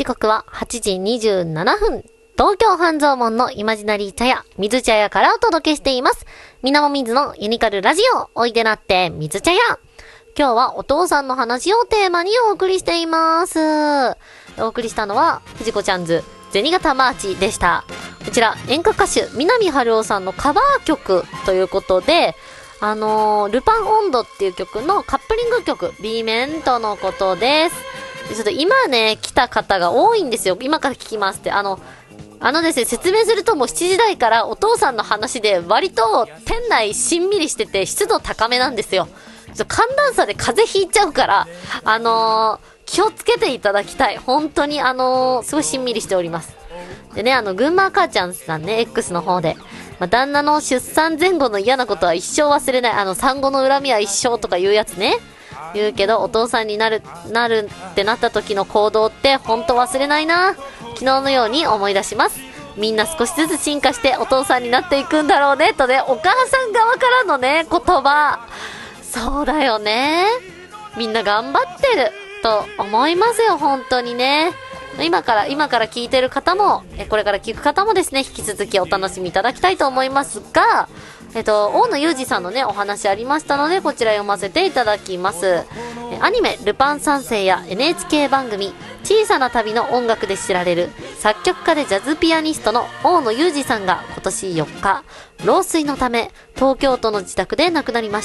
時刻は8時27分。東京半蔵門のイマジナリー茶屋、水茶屋からお届けしています。みなもみずのユニカルラジオ、おいでなって水茶屋。今日はお父さんの話をテーマにお送りしています。お送りしたのは、藤子ちゃんズ、銭形マーチでした。こちら、演歌歌手、南春夫さんのカバー曲ということで、ルパン音頭っていう曲のカップリング曲、B 面とのことです。ちょっと今ね、来た方が多いんですよ。今から聞きますって。ですね、説明するともう7時台からお父さんの話で割と店内しんみりしてて湿度高めなんですよ。寒暖差で風邪ひいちゃうから、気をつけていただきたい。本当にすごいしんみりしております。でね、群馬母ちゃんさんね、X の方で。旦那の出産前後の嫌なことは一生忘れない。産後の恨みは一生とか言うやつね。言うけど、お父さんになるってなった時の行動って本当忘れないな。昨日のように思い出します。みんな少しずつ進化してお父さんになっていくんだろうね。とね、お母さん側からのね、言葉。そうだよね。みんな頑張ってると思いますよ、本当にね。今から聞いてる方も、これから聞く方もですね、引き続きお楽しみいただきたいと思いますが、大野裕二さんのね、お話ありましたので、こちら読ませていただきます。アニメ、ルパン三世や NHK 番組、小さな旅の音楽で知られる、作曲家でジャズピアニストの大野裕二さんが今年4日、老衰のため、東京都の自宅で亡くなりました。